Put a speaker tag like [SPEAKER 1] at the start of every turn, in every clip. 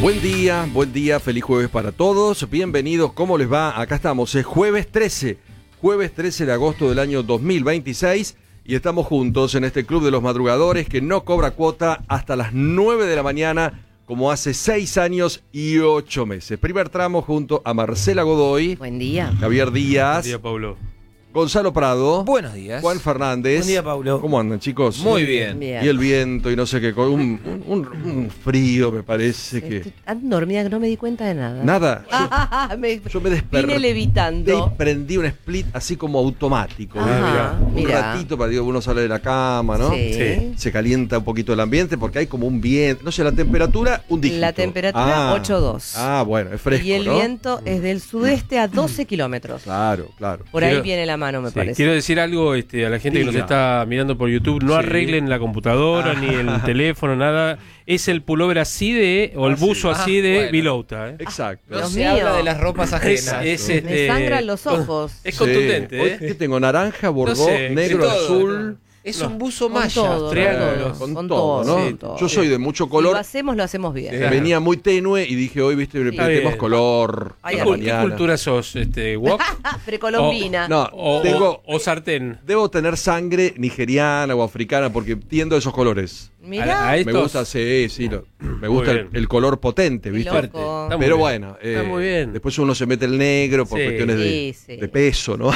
[SPEAKER 1] Buen día, feliz jueves para todos, bienvenidos, ¿cómo les va? Acá estamos, es jueves 13 de agosto del año 2026 y estamos juntos en este Club de los Madrugadores que no cobra cuota hasta las 9 de la mañana, como hace 6 años y 8 meses. Primer tramo junto a Marcela Godoy.
[SPEAKER 2] Buen día.
[SPEAKER 1] Javier Díaz.
[SPEAKER 3] Buen día, Pablo.
[SPEAKER 1] Gonzalo Prado.
[SPEAKER 4] Buenos días.
[SPEAKER 1] Juan Fernández.
[SPEAKER 4] Buen día, Pablo.
[SPEAKER 1] ¿Cómo andan, chicos?
[SPEAKER 4] Muy bien.
[SPEAKER 1] Y el viento y no sé qué, un frío me parece que...
[SPEAKER 2] Estoy tan dormida que no me di cuenta de nada.
[SPEAKER 1] Nada, yo me
[SPEAKER 2] Vine
[SPEAKER 1] desperté
[SPEAKER 2] levitando.
[SPEAKER 1] y prendí un split así como automático.
[SPEAKER 2] Ajá,
[SPEAKER 1] Un
[SPEAKER 2] mirá.
[SPEAKER 1] ratito para que uno sale de la cama, ¿no?
[SPEAKER 2] Sí.
[SPEAKER 1] Se calienta un poquito el ambiente porque hay como un viento. No sé, la temperatura, un dígito.
[SPEAKER 2] La temperatura 8,2.
[SPEAKER 1] Ah, bueno, es fresco,
[SPEAKER 2] Y el
[SPEAKER 1] ¿no?
[SPEAKER 2] viento es del sudeste a 12 kilómetros.
[SPEAKER 1] Claro.
[SPEAKER 2] Por ahí viene la mano, me parece.
[SPEAKER 3] Quiero decir algo a la gente que nos
[SPEAKER 1] Diga.
[SPEAKER 3] está mirando por YouTube. No arreglen la computadora ni el teléfono, nada. Es el pullover así o el buzo así de
[SPEAKER 4] bueno.
[SPEAKER 3] Vilouta.
[SPEAKER 1] Exacto.
[SPEAKER 4] No
[SPEAKER 2] Dios
[SPEAKER 4] se
[SPEAKER 2] mío.
[SPEAKER 4] habla de las ropas ajenas.
[SPEAKER 2] Me sangran los ojos.
[SPEAKER 3] Es contundente,
[SPEAKER 1] Hoy,
[SPEAKER 3] ¿eh?
[SPEAKER 1] ¿qué tengo? Naranja, borgó,
[SPEAKER 3] sé,
[SPEAKER 1] negro,
[SPEAKER 4] de todo,
[SPEAKER 1] azul.
[SPEAKER 4] Es un buzo
[SPEAKER 2] Con
[SPEAKER 4] malla.
[SPEAKER 2] todo,
[SPEAKER 3] triángulos,
[SPEAKER 1] Con todo, ¿no?
[SPEAKER 2] con todo.
[SPEAKER 1] Yo soy de mucho
[SPEAKER 2] Si
[SPEAKER 1] color.
[SPEAKER 2] lo hacemos bien.
[SPEAKER 3] Claro.
[SPEAKER 1] Venía muy tenue y dije, hoy, viste, le
[SPEAKER 2] Sí.
[SPEAKER 1] metemos
[SPEAKER 3] bien.
[SPEAKER 1] color.
[SPEAKER 2] Ay,
[SPEAKER 1] a la
[SPEAKER 2] ¿qué
[SPEAKER 3] ¿Qué
[SPEAKER 1] mañana.
[SPEAKER 3] cultura sos? ¿Wok?
[SPEAKER 2] Precolombina.
[SPEAKER 1] No,
[SPEAKER 3] o sartén?
[SPEAKER 1] debo tener sangre nigeriana o africana porque tiendo a esos colores.
[SPEAKER 2] Mirá.
[SPEAKER 3] A
[SPEAKER 1] Me
[SPEAKER 3] estos-
[SPEAKER 1] gusta, me gusta
[SPEAKER 3] bien.
[SPEAKER 1] el color potente,
[SPEAKER 2] Qué
[SPEAKER 1] ¿viste?
[SPEAKER 2] loco.
[SPEAKER 3] Está muy
[SPEAKER 1] Pero
[SPEAKER 3] bien.
[SPEAKER 1] bueno,
[SPEAKER 3] Está muy bien.
[SPEAKER 1] después uno se mete el negro por
[SPEAKER 3] Sí.
[SPEAKER 1] cuestiones
[SPEAKER 2] Sí.
[SPEAKER 1] de peso, ¿no?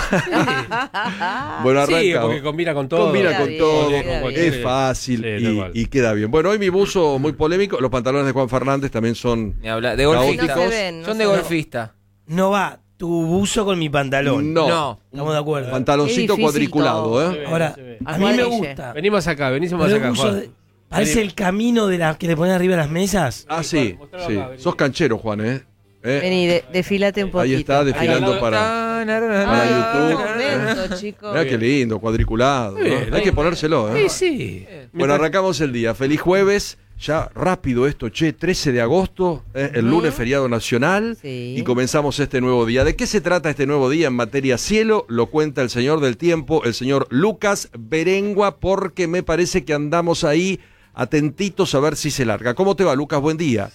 [SPEAKER 1] Bueno,
[SPEAKER 3] Sí,
[SPEAKER 1] arrancamos.
[SPEAKER 3] porque combina con todo.
[SPEAKER 1] Combina
[SPEAKER 2] Queda
[SPEAKER 1] con
[SPEAKER 2] bien,
[SPEAKER 1] todo,
[SPEAKER 2] queda bien.
[SPEAKER 1] es fácil
[SPEAKER 3] Sí, tal cual.
[SPEAKER 1] y queda bien. Bueno, hoy mi buzo muy polémico, los pantalones de Juan Fernández también son...
[SPEAKER 4] Ni hablar. De
[SPEAKER 2] No
[SPEAKER 4] golfista.
[SPEAKER 1] Caóticos.
[SPEAKER 2] se ven. no
[SPEAKER 4] Son
[SPEAKER 2] se
[SPEAKER 4] de
[SPEAKER 2] ven.
[SPEAKER 4] golfista.
[SPEAKER 5] No va tu buzo con mi pantalón.
[SPEAKER 1] No,
[SPEAKER 5] Estamos de acuerdo.
[SPEAKER 1] pantaloncito
[SPEAKER 2] Qué difícil
[SPEAKER 1] cuadriculado,
[SPEAKER 2] todo.
[SPEAKER 1] ¿eh?
[SPEAKER 5] Ahora,
[SPEAKER 2] A
[SPEAKER 5] a mí me
[SPEAKER 2] cuadrille.
[SPEAKER 5] gusta.
[SPEAKER 3] Venimos acá, venimos
[SPEAKER 5] Pero
[SPEAKER 3] acá,
[SPEAKER 5] el buzo
[SPEAKER 3] Juan.
[SPEAKER 5] parece el camino de la que le ponen arriba de las mesas.
[SPEAKER 1] Ah, sí,
[SPEAKER 3] Mostralo
[SPEAKER 1] sí.
[SPEAKER 3] acá, vení.
[SPEAKER 1] Sos canchero, Juan, ¿eh?
[SPEAKER 2] Vení, desfilate un poquito.
[SPEAKER 1] Ahí está, desfilando
[SPEAKER 2] Ahí.
[SPEAKER 1] para
[SPEAKER 2] Ah,
[SPEAKER 1] YouTube.
[SPEAKER 2] momento, chicos.
[SPEAKER 1] Mirá qué lindo, cuadriculado, ¿no?
[SPEAKER 3] Bien,
[SPEAKER 1] Hay que ponérselo, ¿eh?
[SPEAKER 3] Sí.
[SPEAKER 1] Bueno, arrancamos el día. Feliz jueves. Ya rápido esto, 13 de agosto, el lunes feriado nacional,
[SPEAKER 2] Sí.
[SPEAKER 1] y comenzamos este nuevo día. ¿De qué se trata este nuevo día en materia cielo? Lo cuenta el señor del tiempo, el señor Lucas Berengua, porque me parece que andamos ahí atentitos a ver si se larga. ¿Cómo te va, Lucas? Buen día.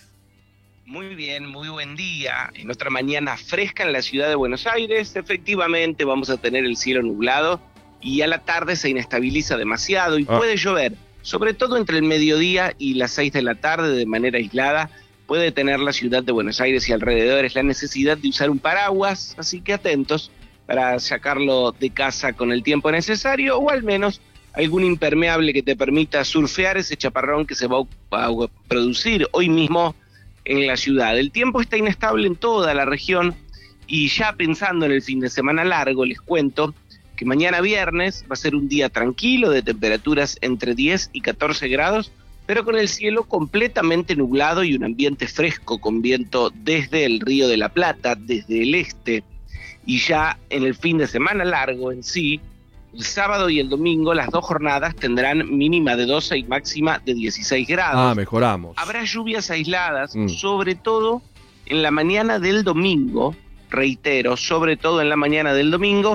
[SPEAKER 6] Muy bien, muy buen día. En otra mañana fresca en la ciudad de Buenos Aires, efectivamente vamos a tener el cielo nublado y a la tarde se inestabiliza demasiado y puede llover, sobre todo entre el mediodía y las 6 de la tarde de manera aislada. Puede tener la ciudad de Buenos Aires y alrededores la necesidad de usar un paraguas, así que atentos para sacarlo de casa con el tiempo necesario o al menos algún impermeable que te permita surfear ese chaparrón que se va a producir hoy mismo en la ciudad. El tiempo está inestable en toda la región y ya pensando en el fin de semana largo, les cuento que mañana viernes va a ser un día tranquilo de temperaturas entre 10 y 14 grados, pero con el cielo completamente nublado y un ambiente fresco con viento desde el Río de la Plata, desde el este. Y ya en el fin de semana largo en sí, el sábado y el domingo, las dos jornadas tendrán mínima de 12 y máxima de 16 grados.
[SPEAKER 1] Ah, mejoramos.
[SPEAKER 6] Habrá lluvias aisladas, sobre todo en la mañana del domingo, reitero, sobre todo en la mañana del domingo,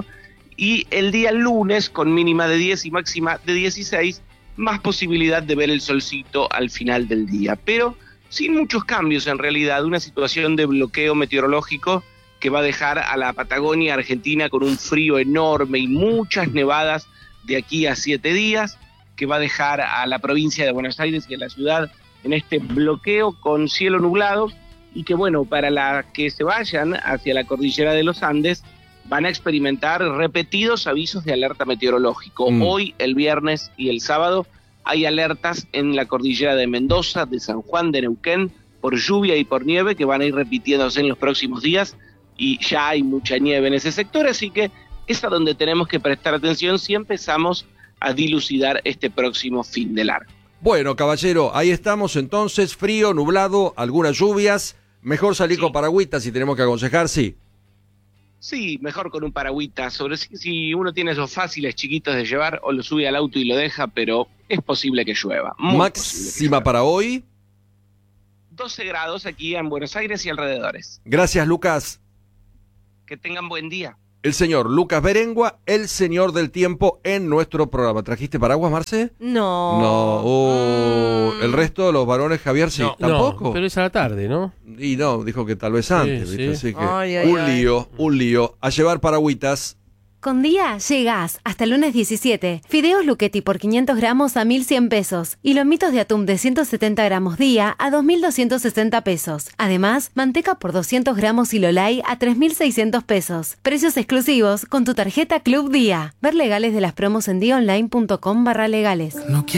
[SPEAKER 6] y el día lunes con mínima de 10 y máxima de 16, más posibilidad de ver el solcito al final del día. Pero sin muchos cambios en realidad, una situación de bloqueo meteorológico que va a dejar a la Patagonia Argentina con un frío enorme y muchas nevadas de aquí a 7 días, que va a dejar a la provincia de Buenos Aires y a la ciudad en este bloqueo con cielo nublado, y que bueno, para las que se vayan hacia la cordillera de los Andes, van a experimentar repetidos avisos de alerta meteorológico. Hoy, el viernes y el sábado, hay alertas en la cordillera de Mendoza, de San Juan, de Neuquén, por lluvia y por nieve, que van a ir repitiéndose en los próximos días, y ya hay mucha nieve en ese sector, así que es a donde tenemos que prestar atención si empezamos a dilucidar este próximo fin de largo.
[SPEAKER 1] Bueno, caballero, ahí estamos entonces, frío, nublado, algunas lluvias. Mejor salir con paragüitas si tenemos que aconsejar, sí.
[SPEAKER 6] Sí, mejor con un paragüita, sobre si uno tiene esos fáciles chiquitos de llevar o lo sube al auto y lo deja, pero es posible que llueva.
[SPEAKER 1] Máxima para hoy.
[SPEAKER 6] 12 grados aquí en Buenos Aires y alrededores.
[SPEAKER 1] Gracias, Lucas.
[SPEAKER 6] Que tengan buen día.
[SPEAKER 1] el señor Lucas Berengua, el señor del tiempo en nuestro programa. ¿Trajiste paraguas, Marce?
[SPEAKER 2] No.
[SPEAKER 1] No. El resto de los varones, Javier, sí.
[SPEAKER 3] No,
[SPEAKER 1] ¿Tampoco?
[SPEAKER 3] pero es a la tarde, ¿no?
[SPEAKER 1] Y no, dijo que tal vez antes,
[SPEAKER 3] Sí,
[SPEAKER 1] ¿viste?
[SPEAKER 3] sí.
[SPEAKER 1] Así que
[SPEAKER 2] Ay, ay, ay.
[SPEAKER 1] un lío. A llevar paragüitas.
[SPEAKER 7] Con Día llegás hasta el lunes 17. Fideos Luchetti por 500 gramos a 1.100 pesos. Y lomitos de atún de 170 gramos día a 2.260 pesos. Además, manteca por 200 gramos y Lolay a 3.600 pesos. Precios exclusivos con tu tarjeta Club Día. Ver legales de las promos en diaonline.com/legales.